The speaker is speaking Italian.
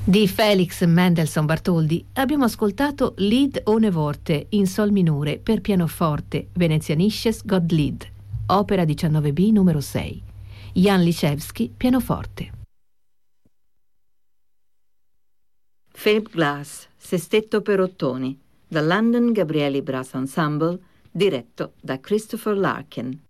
Di Felix Mendelssohn Bartholdy abbiamo ascoltato Lied ohne Worte in sol minore per pianoforte, Venezianisches Gottlied, opera 19b numero 6. Jan Liszewski, pianoforte. Philip Glass, Sestetto per ottoni, dal London Gabrieli Brass Ensemble, diretto da Christopher Larkin.